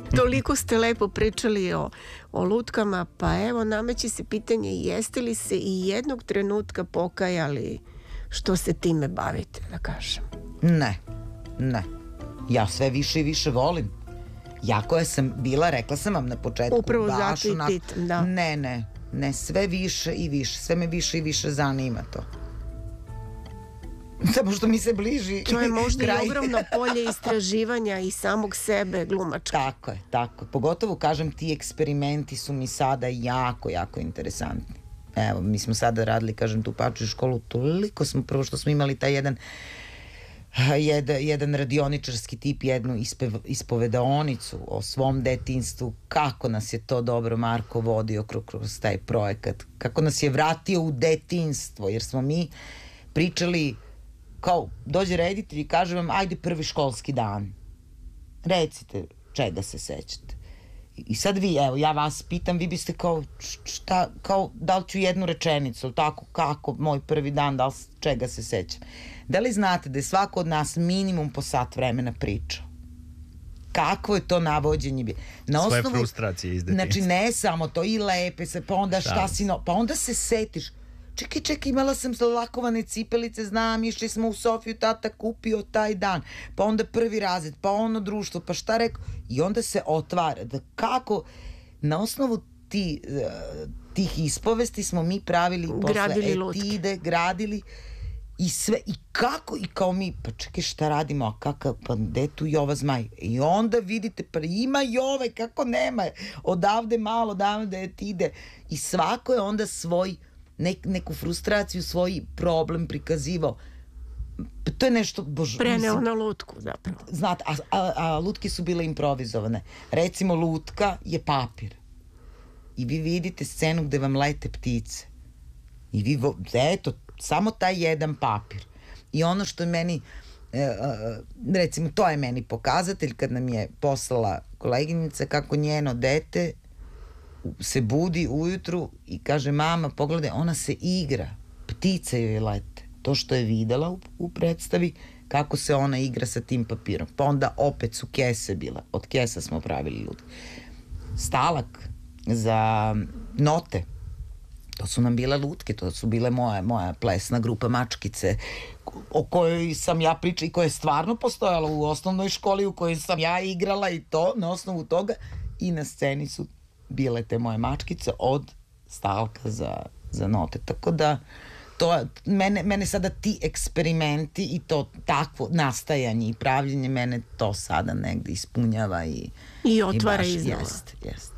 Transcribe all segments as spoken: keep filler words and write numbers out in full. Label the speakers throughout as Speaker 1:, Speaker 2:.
Speaker 1: Toliko ste lepo pričali o, o lutkama, pa evo nameće se pitanje, jeste li se i jednog trenutka pokajali što se time bavite, da kažem?
Speaker 2: Ne, ne. Ja sve više i više volim. Ja koja sam bila, rekla sam vam na početku.
Speaker 1: Upravo zato i pitam, da.
Speaker 2: Ne, ne, ne, sve više i više. Sve me više i više zanima to. Samo što mi se bliži
Speaker 1: to je možda
Speaker 2: kraj.
Speaker 1: I ogromno polje istraživanja i samog sebe glumačka.
Speaker 2: Tako je, tako je. Pogotovo, kažem, ti eksperimenti su mi sada jako, jako interesantni. Evo, mi smo sada radili, kažem, tu Pačiju školu, toliko smo, prvo što smo imali taj jedan Jed, jedan radioničarski tip, jednu ispev, ispovedaonicu o svom detinjstvu, kako nas je to dobro Marko vodio kroz, kroz taj projekat, kako nas je vratio u detinjstvo, jer smo mi pričali kao, dođe reditelj i kaže vam, ajde prvi školski dan, recite čega se sećate. I sad vi, evo, ja vas pitam, vi biste kao, šta, kao, da li ću jednu rečenicu, tako, kako, moj prvi dan, da li, čega se sećam. Da li znate da je svako od nas minimum po sat vremena pričao? Kakvo je to navođenje? Na
Speaker 3: Svoje
Speaker 2: osnovu,
Speaker 3: frustracije iz detinjstva.
Speaker 2: Znači, ne samo to, i lepe se, pa onda šta si, no, pa onda se setiš, čekaj, čekaj, imala sam lakovane cipelice, znam, išli smo u Sofiju, tata kupio taj dan, pa onda prvi razred, pa ono društvo, pa šta rekao, i onda se otvara, da kako, na osnovu ti, tih ispovesti smo mi pravili
Speaker 1: gradili
Speaker 2: posle etide, gradili i sve, i kako, i kao mi, pa čekaj, šta radimo, a kakav, pa gde tu Jova Zmaj, i onda vidite, pa ima Jove, kako nema, odavde malo, odavde etide, i svako je onda svoj Nek, neku frustraciju, svoj problem prikazivao. To je nešto, bože...
Speaker 1: Preneo na lutku, zapravo.
Speaker 2: Znate, a, a, a lutke su bile improvizovane. Recimo, lutka je papir. I vi vidite scenu gde vam lete ptice. I vi, eto, samo taj jedan papir. I ono što je meni, recimo, to je meni pokazatelj kad nam je poslala koleginica kako njeno dete se budi ujutru i kaže, mama, pogledaj, ona se igra, ptice joj lete. To što je videla u, u predstavi, kako se ona igra sa tim papirom. Pa onda opet su kese bila, od kesa smo pravili lutke. Stalak za note, to su nam bile lutke, to su bile moja, moja plesna grupa Mačkice, o kojoj sam ja pričala i koja je stvarno postojala u osnovnoj školi, u kojoj sam ja igrala i to, na osnovu toga, i na sceni su bile te moje mačkice od stalka za, za note. Tako da to, mene, mene sada ti eksperimenti i to takvo nastajanje i pravljenje mene to sada negde ispunjava i,
Speaker 1: i otvara
Speaker 2: i
Speaker 1: iznova.
Speaker 2: Jest, jest.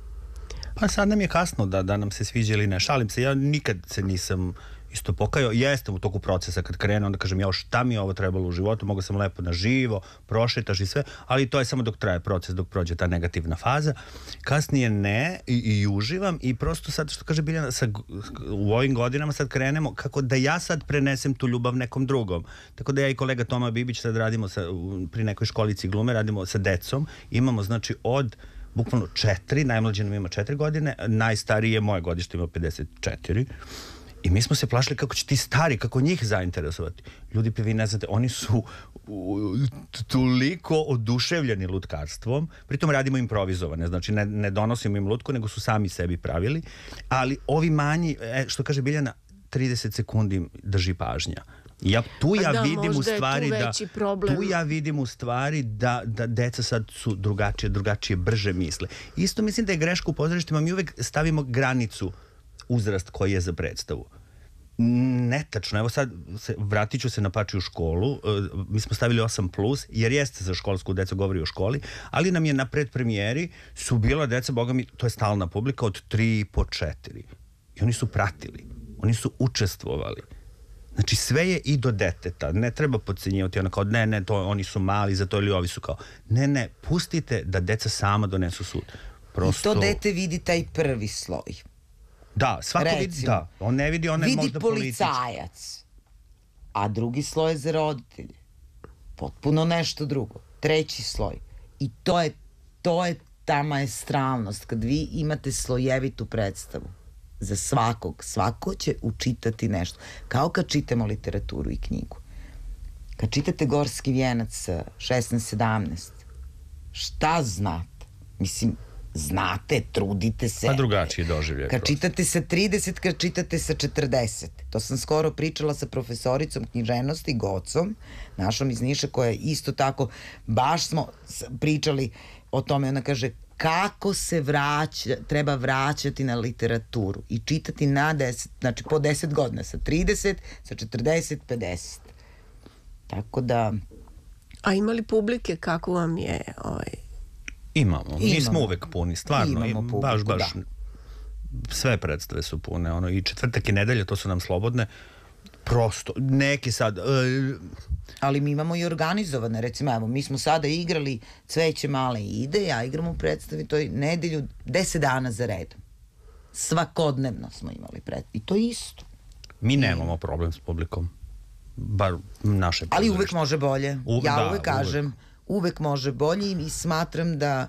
Speaker 3: Pa sad nam je kasno da, da nam se sviđa ili ne. Šalim se, ja nikad se nisam isto pokajao. Jesam u toku procesa kad krenu, onda kažem, ja šta mi je ovo trebalo u životu, mogu sam lepo na živo, prošetaš i sve, ali to je samo dok traje proces, dok prođe ta negativna faza. Kasnije ne i, i uživam i prosto sad, što kaže Biljana, sa, u ovim godinama sad krenemo kako da ja sad prenesem tu ljubav nekom drugom. Tako da ja i kolega Toma Bibić sad radimo sa, pri nekoj školici glume, radimo sa decom, imamo znači od bukvalno četiri, najmlađi nam ima četiri godine, najstariji je moje godište, ima pedeset četiri. I mi smo se plašili kako će ti stari, kako njih zainteresovati. Ljudi, pa vi ne znate, oni su toliko oduševljeni lutkarstvom, pritom radimo improvizovane, znači ne, ne donosimo im lutku, nego su sami sebi pravili, ali ovi manji, e, što kaže Biljana, trideset sekundi drži pažnja. Ja, tu ja
Speaker 1: da,
Speaker 3: vidim u stvari da
Speaker 1: problem.
Speaker 3: tu ja vidim u stvari da, da deca sad su drugačije, drugačije brže misle. Isto mislim da je greška u pozorištima, mi uvek stavimo granicu uzrast koji je za predstavu. Netačno, evo sad se, vratit ću se na Pačiju školu, mi smo stavili osam plus, jer jeste za školsku decu, govori o školi, ali nam je na predpremijeri su bila deca, boga mi, to je stalna publika, od tri po četiri. I oni su pratili, oni su učestvovali. Znači sve je i do deteta, ne treba podcenjivati ono kao ne, ne, to oni su mali za to ili ovi su kao, ne, ne, pustite da deca sama donesu sud. Prosto...
Speaker 2: I to dete vidi taj prvi sloj.
Speaker 3: Da, svako recimo, vidi, da, on ne vidi, on je možda politički.
Speaker 2: Vidi policajac, a drugi sloj je za roditelje. Potpuno nešto drugo. Treći sloj. I to je, to je ta maestralnost, kad vi imate slojevitu predstavu. Za svakog, svako će učitati nešto. Kao kad čitamo literaturu i knjigu. Kad čitate Gorski vijenac šesnaest sedamnaest, šta znate? Mislim, znate, trudite se.
Speaker 3: Pa drugačiji doživljaj.
Speaker 2: Kad
Speaker 3: prosto.
Speaker 2: čitate sa trideset, kad čitate sa četrdeset. To sam skoro pričala sa profesoricom književnosti, Gocom, našom iz Niša, koja je isto tako, baš smo s- pričali o tome, ona kaže, kako se vraća, treba vraćati na literaturu i čitati na deset, znači po deset godina, sa trideset, sa četrdeset, pedeset. Tako da,
Speaker 1: A imali publike, kako vam je ovaj,
Speaker 3: Imamo. Mi
Speaker 2: Imamo.
Speaker 3: smo uvek puni, stvarno.
Speaker 2: Imamo
Speaker 3: i
Speaker 2: publiku,
Speaker 3: baš, baš.
Speaker 2: da.
Speaker 3: Sve predstave su pune. Ono, i četvrtak i nedelje, to su nam slobodne. Prosto, neki sad... e,
Speaker 2: ali mi imamo i organizovane, recimo, evo, mi smo sada igrali Cveće male ide, ja igram u predstavi toj nedelju deset dana za redom. Svakodnevno smo imali predstavu. I to je isto.
Speaker 3: mi nemamo problem s publikom. Bar naše
Speaker 2: Ali uvek
Speaker 3: pozorište.
Speaker 2: može bolje.
Speaker 3: Uvek,
Speaker 2: ja
Speaker 3: da,
Speaker 2: uvek kažem, uvek može bolje i smatram da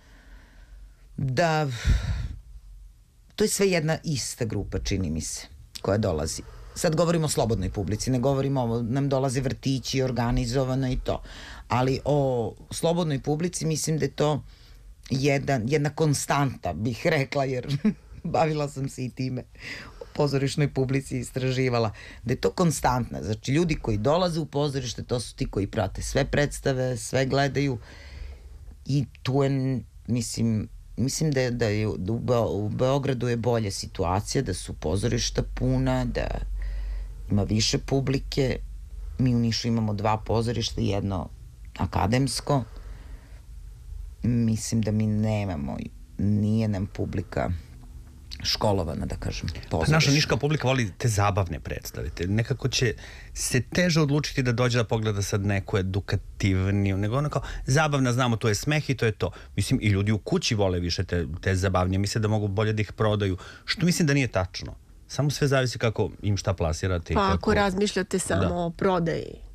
Speaker 2: da to je sve jedna ista grupa, čini mi se, koja dolazi. Sad govorimo o slobodnoj publici, ne govorimo o, nam dolaze vrtići, organizovano i to. Ali o slobodnoj publici mislim da je to jedan, jedna konstanta, bih rekla, jer bavila sam se i time, o pozorišnoj publici istraživala, da je to konstantna. Znači, ljudi koji dolaze u pozorište, to su ti koji prate sve predstave, sve gledaju i tu je, mislim, mislim da je, da je u, Beo- u Beogradu je bolja situacija, da su pozorišta puna, da ima više publike. Mi u Nišu imamo dva pozorišta, jedno akademsko. Mislim da mi nemamo, nije nam publika školovana, da kažem,
Speaker 3: Pa
Speaker 2: pozorišta.
Speaker 3: naša niška publika voli te zabavne predstave. Te nekako će se teže odlučiti da dođe da pogleda sad neku edukativniju, nego ono kao zabavna, znamo, to je smeh i to je to. Mislim, i ljudi u kući vole više te, te zabavnije, misle da mogu bolje da ih prodaju, što mislim da nije tačno. Samo sve zavisi kako im šta plasirate. i
Speaker 1: pa
Speaker 3: kako...
Speaker 1: ako razmišljate samo
Speaker 3: Da.
Speaker 1: o prodaji